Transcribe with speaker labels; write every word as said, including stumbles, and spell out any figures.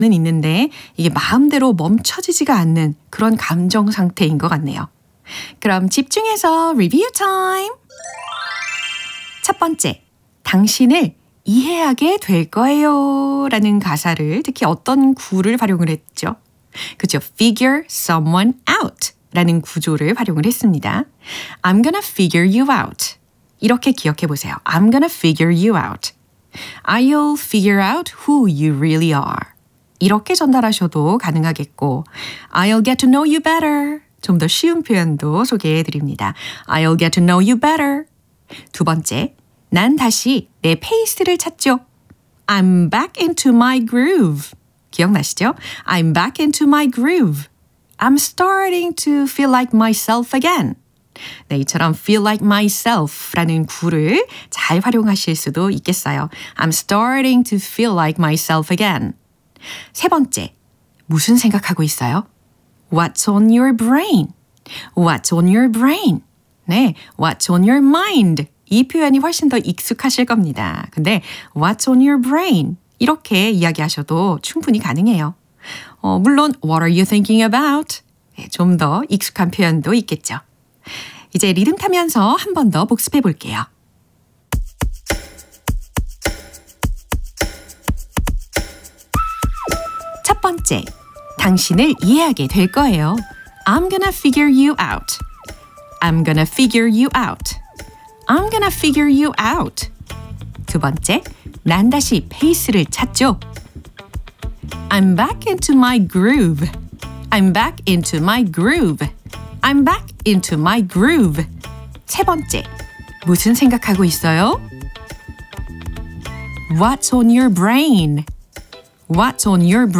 Speaker 1: 있는데 이게 마음대로 멈춰지지가 않는 그런 감정 상태인 것 같네요. 그럼 집중해서 리뷰 타임! 첫 번째, 당신을 이해하게 될 거예요 라는 가사를 특히 어떤 구를 활용을 했죠? 그죠? Figure someone out 라는 구조를 활용을 했습니다. I'm gonna figure you out. 이렇게 기억해 보세요. I'm gonna figure you out. I'll figure out who you really are. 이렇게 전달하셔도 가능하겠고 I'll get to know you better. 좀 더 쉬운 표현도 소개해 드립니다. I'll get to know you better. 두 번째, 난 다시 내 페이스를 찾죠. I'm back into my groove. 기억나시죠? I'm back into my groove. I'm starting to feel like myself again. 네, 이처럼 feel like myself 라는 구를 잘 활용하실 수도 있겠어요. I'm starting to feel like myself again. 세 번째, 무슨 생각하고 있어요? What's on your brain? What's on your brain? 네, what's on your mind? 이 표현이 훨씬 더 익숙하실 겁니다. 근데 what's on your brain? 이렇게 이야기하셔도 충분히 가능해요. 어, 물론 what are you thinking about? 네, 좀 더 익숙한 표현도 있겠죠. 이제 리듬 타면서 한 번 더 복습해 볼게요. 첫 번째, 당신을 이해하게 될 거예요. I'm gonna figure you out. I'm gonna figure you out. I'm gonna figure you out. 두 번째, 난 다시 페이스를 찾죠. I'm back into my groove. I'm back into my groove. I'm back into my groove. 세 번째, 무슨 생각하고 있어요? What's on your brain? What's on your brain?